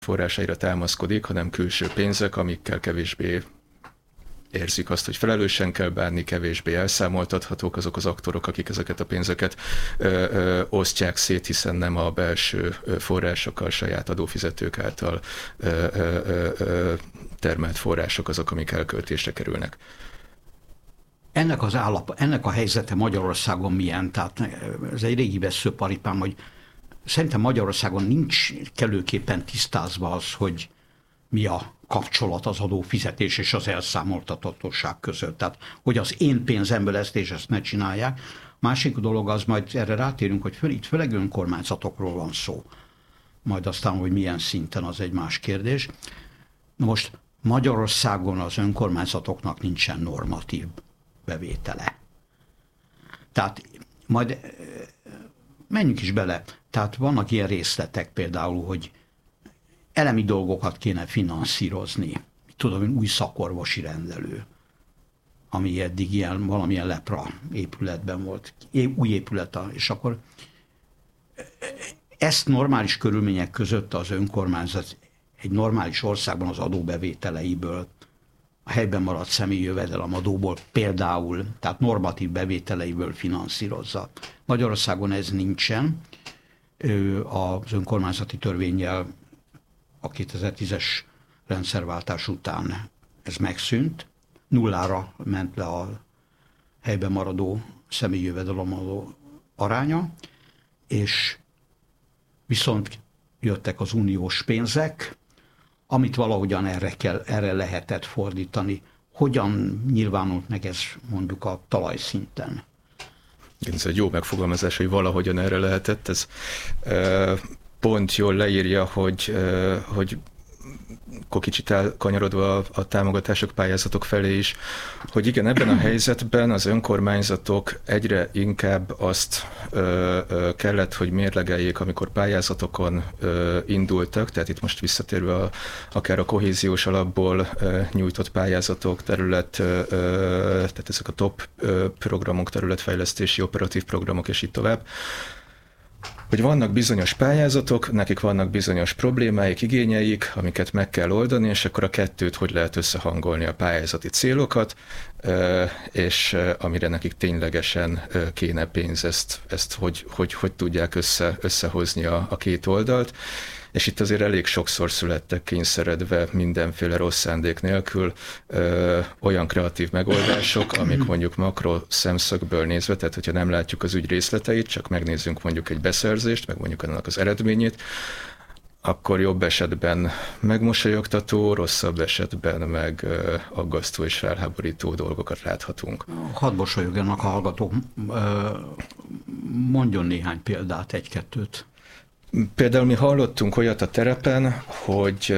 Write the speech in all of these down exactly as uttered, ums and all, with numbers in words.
forrásaira támaszkodik, hanem külső pénzek, amikkel kevésbé érzik azt, hogy felelősen kell bánni, kevésbé elszámoltathatók azok az aktorok, akik ezeket a pénzeket ö, ö, osztják szét, hiszen nem a belső forrásokkal, saját adófizetők által ö, ö, ö, termelt források azok, amik elköltésre kerülnek. Ennek az állap, ennek a helyzete Magyarországon milyen? Tehát ez egy régi veszőparipám, hogy szerintem Magyarországon nincs kellőképpen tisztázva az, hogy mi a kapcsolat az adófizetés és az elszámoltathatóság között. Tehát, hogy az én pénzemből ezt és ezt ne csinálják. Másik dolog az, majd erre rátérünk, hogy föl, itt főleg önkormányzatokról van szó. Majd aztán, hogy milyen szinten, az egy más kérdés. Na most Magyarországon az önkormányzatoknak nincsen normatív bevétele. Tehát majd menjünk is bele. Tehát vannak ilyen részletek például, hogy elemi dolgokat kéne finanszírozni. Tudom, új szakorvosi rendelő, ami eddig ilyen, valamilyen lepra épületben volt, új épület, és akkor ezt normális körülmények között az önkormányzat egy normális országban az adóbevételeiből, a helyben maradt személyi jövedelemadóból például, tehát normatív bevételeiből finanszírozza. Magyarországon ez nincsen. Az önkormányzati törvénnyel a kétezer-tízes rendszerváltás után ez megszűnt. Nullára ment le a helyben maradó személyi jövedelemadó aránya, és viszont jöttek az uniós pénzek, amit valahogyan erre, kell, erre lehetett fordítani. Hogyan nyilvánult meg ez mondjuk a talajszinten? Ez egy jó megfogalmazás, hogy valahogyan erre lehetett. Ez pont jól leírja, hogy, hogy akkor kicsit elkanyarodva a, a támogatások, pályázatok felé is, hogy igen, ebben a helyzetben az önkormányzatok egyre inkább azt ö, ö, kellett, hogy mérlegeljék, amikor pályázatokon ö, indultak, tehát itt most visszatérve a, akár a kohéziós alapból ö, nyújtott pályázatok, terület, ö, ö, tehát ezek a top ö, programok, területfejlesztési, operatív programok, és így tovább, hogy vannak bizonyos pályázatok, nekik vannak bizonyos problémáik, igényeik, amiket meg kell oldani, és akkor a kettőt hogy lehet összehangolni, a pályázati célokat, és amire nekik ténylegesen kéne pénz, ezt, ezt hogy, hogy, hogy tudják össze, összehozni a, a két oldalt. És itt azért elég sokszor születtek kényszeredve mindenféle rossz szándék nélkül ö, olyan kreatív megoldások, amik mondjuk makro szemszögből nézve, tehát hogyha nem látjuk az ügy részleteit, csak megnézzünk mondjuk egy beszerzést, meg mondjuk annak az eredményét, akkor jobb esetben megmosolyogtató, rosszabb esetben meg ö, aggasztó és felháborító dolgokat láthatunk. Hadd mosolyogjanak a hallgatók, mondjon néhány példát, egy-kettőt. Például mi hallottunk olyat a terepen, hogy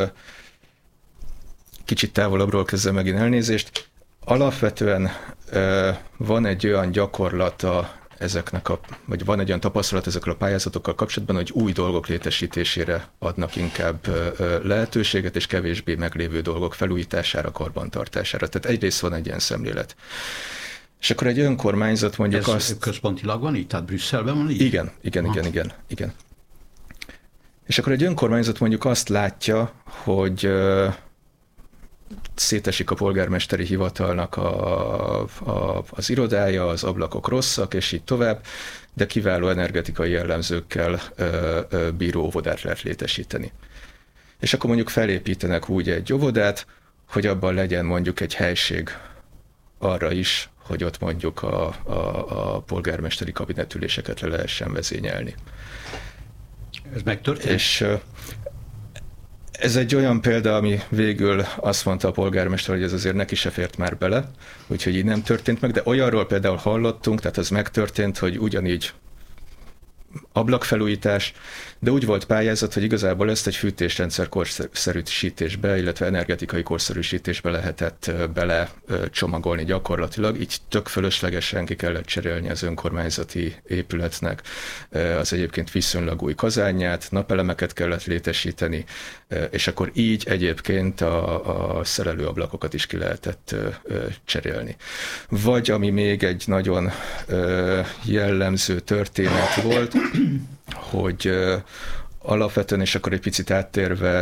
kicsit távolabbról kezdve megint elnézést, alapvetően van egy olyan gyakorlata ezeknek a, vagy van egy olyan tapasztalat ezekkel a pályázatokkal kapcsolatban, hogy új dolgok létesítésére adnak inkább lehetőséget, és kevésbé meglévő dolgok felújítására, karbantartására. Tehát egyrészt van egy ilyen szemlélet. És akkor egy önkormányzat mondjuk Ez azt... központilag van így? Tehát Brüsszelben van így? Igen, igen, igen, igen, igen. És akkor egy önkormányzat mondjuk azt látja, hogy uh, szétesik a polgármesteri hivatalnak a, a, az irodája, az ablakok rosszak, és így tovább, de kiváló energetikai jellemzőkkel uh, uh, bíró óvodát lehet létesíteni. És akkor mondjuk felépítenek úgy egy óvodát, hogy abban legyen mondjuk egy helység arra is, hogy ott mondjuk a, a, a polgármesteri kabinetüléseket le lehessen vezényelni. Ez megtörtént? És ez egy olyan példa, ami végül azt mondta a polgármester, hogy ez azért neki se fért már bele, úgyhogy így nem történt meg, de olyanról például hallottunk, tehát ez megtörtént, hogy ugyanígy ablakfelújítás, de úgy volt pályázat, hogy igazából ezt egy fűtésrendszer korszerűsítésbe, illetve energetikai korszerűsítésbe lehetett bele csomagolni gyakorlatilag, így tök fölöslegesen ki kellett cserélni az önkormányzati épületnek az egyébként viszonylag új kazánját, napelemeket kellett létesíteni, és akkor így egyébként a, a szerelőablakokat is ki lehetett cserélni. Vagy ami még egy nagyon jellemző történet volt, hogy alapvetően, és akkor egy picit áttérve